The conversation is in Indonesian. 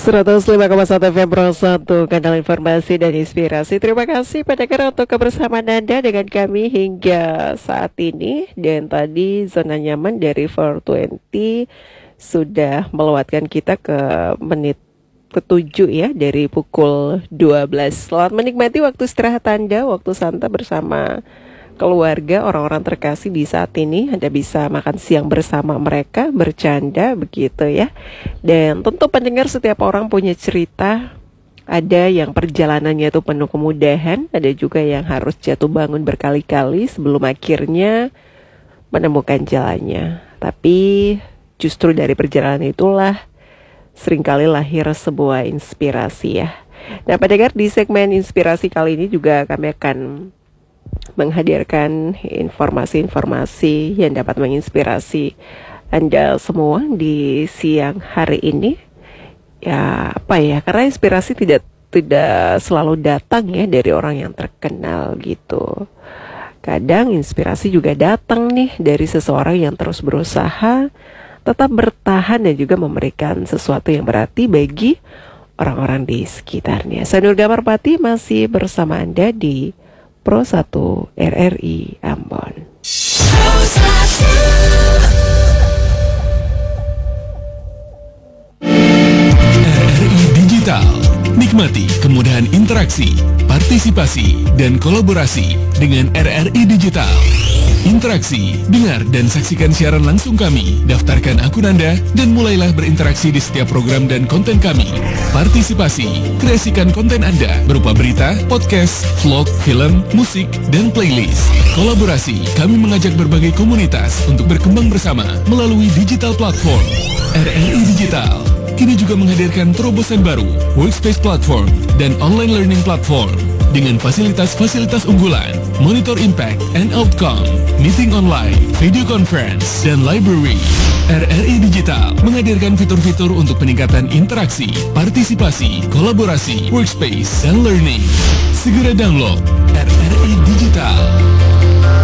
105,1 FM Pro 1, kanal informasi dan inspirasi. Terima kasih pendengar untuk kebersamaan Anda dengan kami hingga saat ini. Dan tadi zona nyaman dari 420 sudah melewatkan kita ke menit ke-7 ya, dari pukul 12. Selamat menikmati waktu istirahat Anda, waktu santai bersama keluarga, orang-orang terkasih di saat ini. Anda bisa makan siang bersama mereka, bercanda begitu ya. Dan tentu pendengar, setiap orang punya cerita. Ada yang perjalanannya itu penuh kemudahan, ada juga yang harus jatuh bangun berkali-kali sebelum akhirnya menemukan jalannya. Tapi justru dari perjalanan itulah seringkali lahir sebuah inspirasi ya. Nah pendengar, di segmen inspirasi kali ini juga kami akan menghadirkan informasi-informasi yang dapat menginspirasi Anda semua di siang hari ini. Ya apa ya, karena inspirasi tidak selalu datang ya dari orang yang terkenal gitu. Kadang inspirasi juga datang nih dari seseorang yang terus berusaha tetap bertahan dan juga memberikan sesuatu yang berarti bagi orang-orang di sekitarnya. Saya Nurga Marpati masih bersama Anda di Pro 1 RRI Ambon. RRI Digital. Nikmati kemudahan interaksi, partisipasi, dan kolaborasi dengan RRI Digital. Interaksi, dengar dan saksikan siaran langsung kami, daftarkan akun Anda, dan mulailah berinteraksi di setiap program dan konten kami. Partisipasi, kreasikan konten Anda berupa berita, podcast, vlog, film, musik, dan playlist. Kolaborasi, kami mengajak berbagai komunitas untuk berkembang bersama melalui digital platform. RRI Digital kini juga menghadirkan terobosan baru, workspace platform, dan online learning platform dengan fasilitas-fasilitas unggulan, monitor impact and outcome, meeting online, video conference, dan library. RRI Digital menghadirkan fitur-fitur untuk peningkatan interaksi, partisipasi, kolaborasi, workspace, dan learning. Segera download RRI Digital.